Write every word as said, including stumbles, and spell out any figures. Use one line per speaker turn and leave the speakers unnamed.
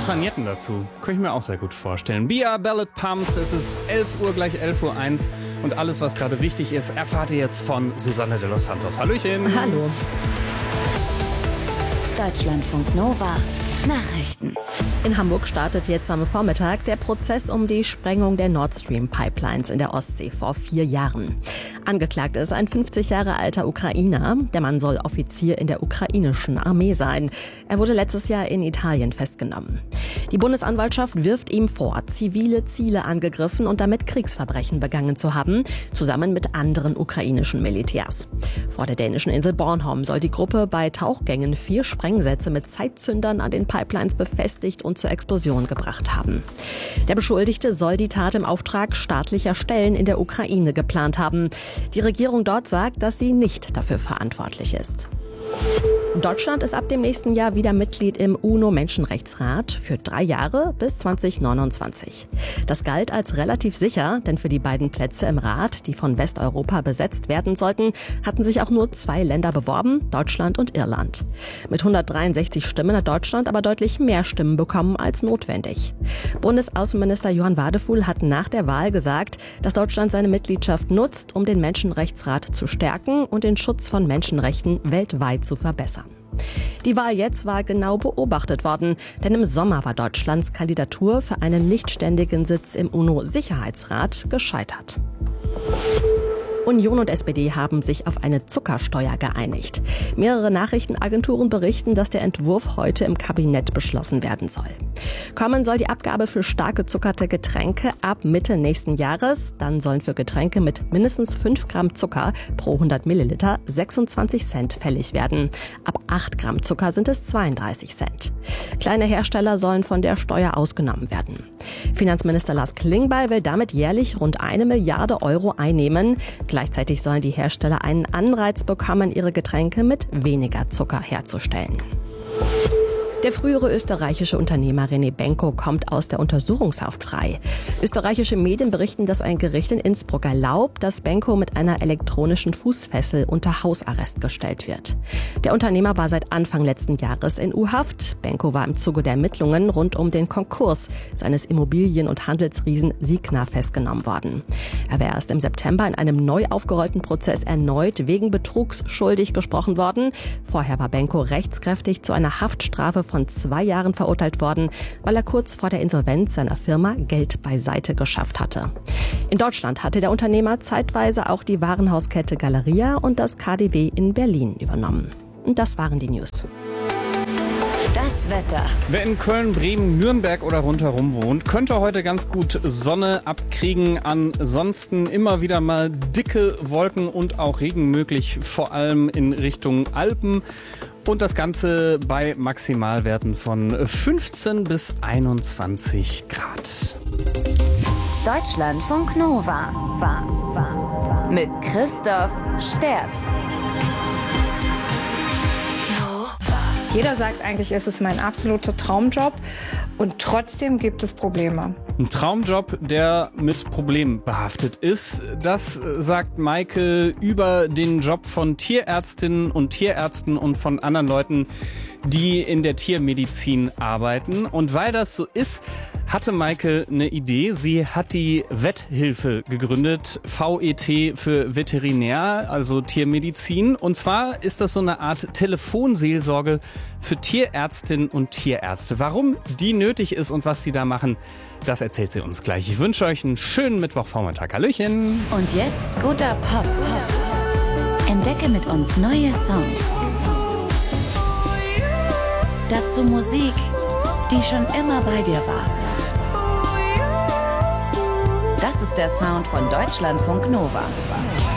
Kastagnetten dazu. Könnte ich mir auch sehr gut vorstellen. Bia Ballad Pumps, es ist elf Uhr, gleich elf Uhr eins. Und alles, was gerade wichtig ist, erfahrt ihr jetzt von Susanne de los Santos. Hallöchen.
Hallo. Deutschlandfunk Nova. Nachrichten. In Hamburg startet jetzt am Vormittag der Prozess um die Sprengung der Nord Stream Pipelines in der Ostsee vor vier Jahren. Angeklagt ist ein fünfzig Jahre alter Ukrainer. Der Mann soll Offizier in der ukrainischen Armee sein. Er wurde letztes Jahr in Italien festgenommen. Die Bundesanwaltschaft wirft ihm vor, zivile Ziele angegriffen und damit Kriegsverbrechen begangen zu haben, zusammen mit anderen ukrainischen Militärs. Vor der dänischen Insel Bornholm soll die Gruppe bei Tauchgängen vier Sprengsätze mit Zeitzündern an den Pipelines befestigt und zur Explosion gebracht haben. Der Beschuldigte soll die Tat im Auftrag staatlicher Stellen in der Ukraine geplant haben. Die Regierung dort sagt, dass sie nicht dafür verantwortlich ist. Deutschland ist ab dem nächsten Jahr wieder Mitglied im UNO-Menschenrechtsrat für drei Jahre bis zwanzig neunundzwanzig. Das galt als relativ sicher, denn für die beiden Plätze im Rat, die von Westeuropa besetzt werden sollten, hatten sich auch nur zwei Länder beworben, Deutschland und Irland. Mit hundertdreiundsechzig Stimmen hat Deutschland aber deutlich mehr Stimmen bekommen als notwendig. Bundesaußenminister Johann Wadefuhl hat nach der Wahl gesagt, dass Deutschland seine Mitgliedschaft nutzt, um den Menschenrechtsrat zu stärken und den Schutz von Menschenrechten weltweit zu verbessern. Die Wahl jetzt war genau beobachtet worden, denn im Sommer war Deutschlands Kandidatur für einen nichtständigen Sitz im UNO-Sicherheitsrat gescheitert. Union und S P D haben sich auf eine Zuckersteuer geeinigt. Mehrere Nachrichtenagenturen berichten, dass der Entwurf heute im Kabinett beschlossen werden soll. Kommen soll die Abgabe für stark gezuckerte Getränke ab Mitte nächsten Jahres. Dann sollen für Getränke mit mindestens fünf Gramm Zucker pro hundert Milliliter sechsundzwanzig Cent fällig werden. Ab acht Gramm Zucker sind es zweiunddreißig Cent. Kleine Hersteller sollen von der Steuer ausgenommen werden. Finanzminister Lars Klingbeil will damit jährlich rund eine Milliarde Euro einnehmen. Gleichzeitig sollen die Hersteller einen Anreiz bekommen, ihre Getränke mit weniger Zucker herzustellen. Der frühere österreichische Unternehmer René Benko kommt aus der Untersuchungshaft frei. Österreichische Medien berichten, dass ein Gericht in Innsbruck erlaubt, dass Benko mit einer elektronischen Fußfessel unter Hausarrest gestellt wird. Der Unternehmer war seit Anfang letzten Jahres in U-Haft. Benko war im Zuge der Ermittlungen rund um den Konkurs seines Immobilien- und Handelsriesen Signa festgenommen worden. Er wäre erst im September in einem neu aufgerollten Prozess erneut wegen Betrugs schuldig gesprochen worden. Vorher war Benko rechtskräftig zu einer Haftstrafe von zwei Jahren verurteilt worden, weil er kurz vor der Insolvenz seiner Firma Geld beiseite geschafft hatte. In Deutschland hatte der Unternehmer zeitweise auch die Warenhauskette Galeria und das K D W in Berlin übernommen. Und das waren die News.
Das Wetter.
Wer in Köln, Bremen, Nürnberg oder rundherum wohnt, könnte heute ganz gut Sonne abkriegen. Ansonsten immer wieder mal dicke Wolken und auch Regen möglich, vor allem in Richtung Alpen. Und das Ganze bei Maximalwerten von fünfzehn bis einundzwanzig Grad.
Deutschlandfunk Nova. Mit Christoph Sterz.
Jeder sagt eigentlich, es ist mein absoluter Traumjob und trotzdem gibt es Probleme.
Ein Traumjob, der mit Problemen behaftet ist, das sagt Maike über den Job von Tierärztinnen und Tierärzten und von anderen Leuten, die in der Tiermedizin arbeiten. Und weil das so ist, hatte Maike eine Idee. Sie hat die Vetthilfe gegründet, V E T für Veterinär, also Tiermedizin. Und zwar ist das so eine Art Telefonseelsorge für Tierärztinnen und Tierärzte. Warum die nötig ist und was sie da machen, das erzählt sie uns gleich. Ich wünsche euch einen schönen Mittwochvormittag. Hallöchen!
Und jetzt guter Pop. Entdecke mit uns neue Songs. Dazu Musik, die schon immer bei dir war. Das ist der Sound von Deutschlandfunk Nova.